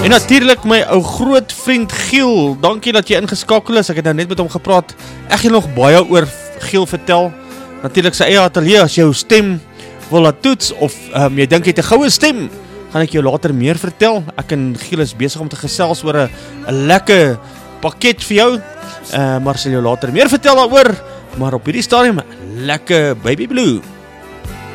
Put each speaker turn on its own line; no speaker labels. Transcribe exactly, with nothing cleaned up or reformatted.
En natuurlik my ou groot vriend Giel, dankie dat jy ingeskakel is, ek het nou net met hom gepraat, ek gaan nog baie oor Giel vertel, natuurlik sy eie atelier, as jou stem wil laat toets, of um, jy dink jy het 'n goue stem, gaan ek jou later meer vertel, ek en Giel is besig om te gesels oor 'n lekker pakket vir jou, uh, maar sal jou later meer vertel daaroor, maar op hierdie stadium, lekker Baby Blue.